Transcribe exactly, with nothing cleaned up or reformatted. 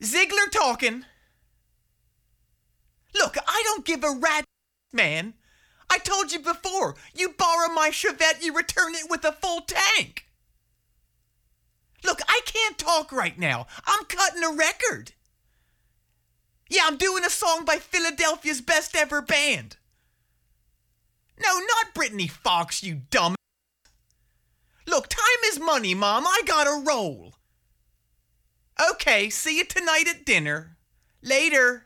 Ziegler talking. Look, I don't give a rat, man. I told you before, you borrow my Chevette, you return it with a full tank. Look, I can't talk right now. I'm cutting a record. Yeah, I'm doing a song by Philadelphia's best ever band. No, not Brittany Fox, you dumb. Look, time is money, Mom. I gotta roll. Okay, see you tonight at dinner. Later.